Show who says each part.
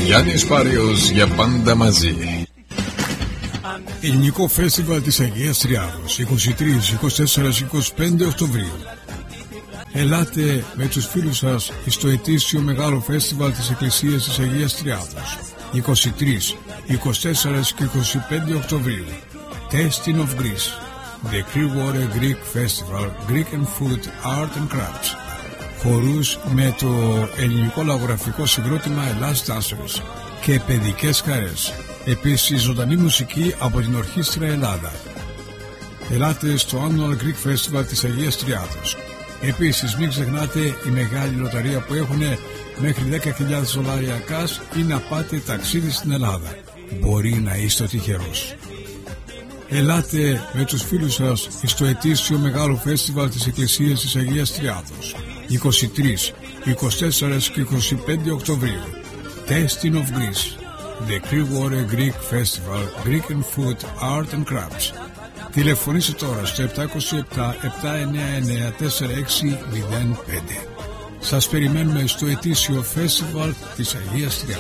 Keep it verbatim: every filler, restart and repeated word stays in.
Speaker 1: Γιάννης Πάριος για πάντα μαζί.
Speaker 2: Ελληνικό Φεστιβάλ της Αγίας Τριάδος είκοσι τρία, είκοσι τέσσερα, είκοσι πέντε Οκτωβρίου. Ελάτε με τους φίλους σας στο ετήσιο μεγάλο φεστιβάλ της Εκκλησίας της Αγίας Τριάδος είκοσι τρία, είκοσι τέσσερα και είκοσι πέντε Οκτωβρίου. Tasting of Greece, The Clearwater Greek Festival, Greek and Food, Art and Crafts. Χορούς με το ελληνικό λαογραφικό συγκρότημα Ελλάς Dancers και παιδικές χαρές. Επίσης ζωντανή μουσική από την Ορχήστρα Ελλάδα. Ελάτε στο Annual Greek Festival της Αγίας Τριάδος. Επίσης μην ξεχνάτε η μεγάλη λοταρία που έχουν μέχρι δέκα χιλιάδες δολάρια cash ή να πάτε ταξίδι στην Ελλάδα. Μπορεί να είστε ο τυχερός. Ελάτε με τους φίλους σας στο ετήσιο μεγάλο φεστιβάλ της Εκκλησίας της Αγίας Τριάδος είκοσι τρία, είκοσι τέσσερα και είκοσι πέντε Οκτωβρίου. Tasting of Greece, The Clearwater Greek Festival, Greek and Food, Art and Crafts. Τηλεφωνήστε τώρα στο επτά δύο επτά, επτά εννιά εννιά, τέσσερα έξι μηδέν πέντε. Σας περιμένουμε στο ετήσιο φεστιβάλ της Αγίας Τριάδος.